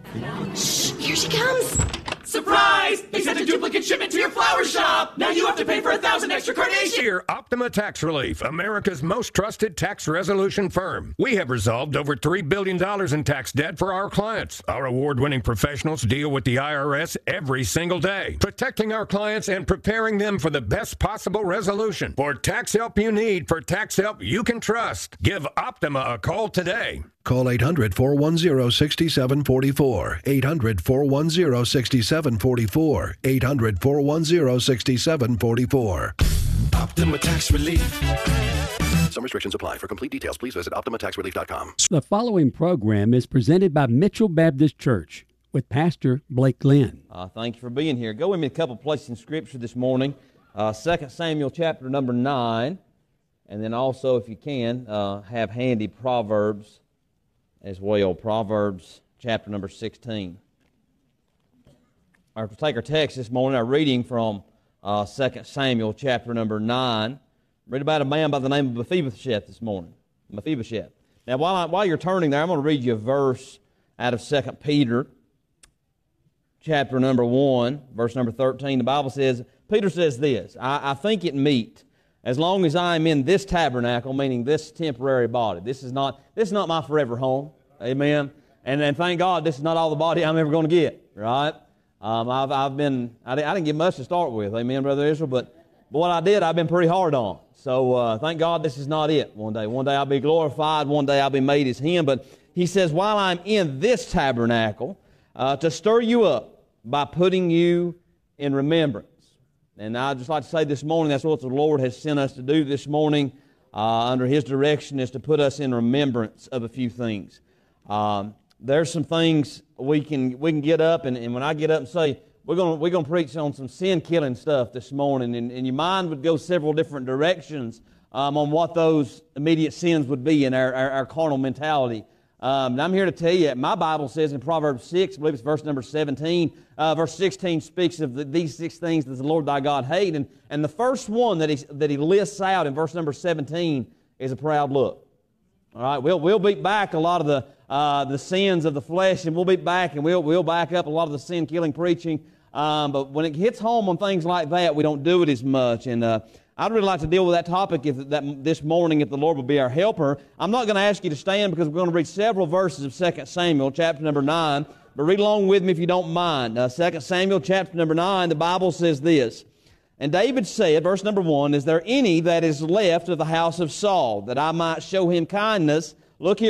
Shh, here she comes. Surprise! They sent a duplicate shipment to your flower shop! Now you have to pay for 1,000 extra carnations! Here, Optima Tax Relief, America's most trusted tax resolution firm. We have resolved over $3 billion in tax debt for our clients. Our award-winning professionals deal with the IRS every single day, protecting our clients and preparing them for the best possible resolution. For tax help you need, for tax help you can trust, give Optima a call today. Call 800-410-6744. 800-410-6744. 800-410-6744. Optima Tax Relief. Some restrictions apply. For complete details, please visit OptimaTaxRelief.com. The following program is presented by Mitchell Baptist Church with Pastor Blake Glenn. Thank you for being here. Go with me a couple places in Scripture this morning. 2 Samuel chapter number 9. And then also, if you can, have handy Proverbs as well. Proverbs chapter number 16. We'll take our text this morning, our reading from 2 Samuel chapter number 9. Read about a man by the name of Mephibosheth this morning. Mephibosheth. Now, while you're turning there, I'm going to read you a verse out of 2 Peter chapter number 1, verse number 13. The Bible says, Peter says this, I think it meet, as long as I am in this tabernacle, meaning this temporary body. This is not my forever home. Amen. And thank God this is not all the body I'm ever going to get. Right? I didn't get much to start with. Amen, Brother Israel. But what I did, I've been pretty hard on. So thank God this is not it one day. One day I'll be glorified. One day I'll be made as Him. But he says, while I'm in this tabernacle, to stir you up by putting you in remembrance. And I'd just like to say this morning, that's what the Lord has sent us to do this morning under His direction, is to put us in remembrance of a few things. There's some things we can get up, and when I get up and say, we're going to preach on some sin-killing stuff this morning, and your mind would go several different directions on what those immediate sins would be in our carnal mentality. And I'm here to tell you, my Bible says in Proverbs 6, I believe it's verse number 17, verse 16 speaks of these 6 things that the Lord thy God hate. And the first one that he lists out in verse number 17 is a proud look. All right, we'll beat back a lot of the sins of the flesh, and we'll beat back and we'll back up a lot of the sin-killing preaching. But when it hits home on things like that, we don't do it as much. And I'd really like to deal with that topic this morning, if the Lord will be our helper. I'm not going to ask you to stand because we're going to read several verses of 2 Samuel, chapter number 9. But read along with me if you don't mind. 2 Samuel, chapter number 9, the Bible says this. And David said, verse number 1, is there any that is left of the house of Saul, that I might show him kindness? Look here.